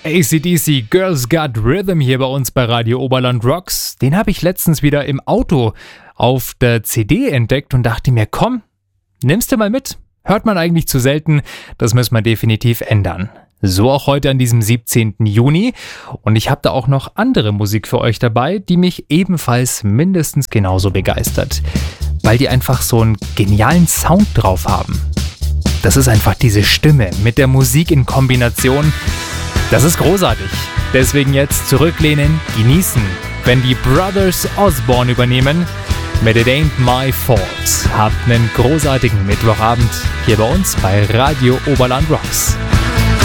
AC/DC Girls Got Rhythm hier bei uns bei Radio Oberland Rocks. Den habe ich letztens wieder im Auto auf der CD entdeckt und dachte mir, komm, nimmst du mal mit. Hört man eigentlich zu selten, das müssen wir definitiv ändern. So auch heute an diesem 17. Juni. Und ich habe da auch noch andere Musik für euch dabei, die mich ebenfalls mindestens genauso begeistert. Weil die einfach so einen genialen Sound drauf haben. Das ist einfach diese Stimme mit der Musik in Kombination. Das ist großartig. Deswegen jetzt zurücklehnen, genießen, wenn die Brothers Osborne übernehmen mit It Ain't My Fault. Habt einen großartigen Mittwochabend hier bei uns bei Radio Oberland Rocks.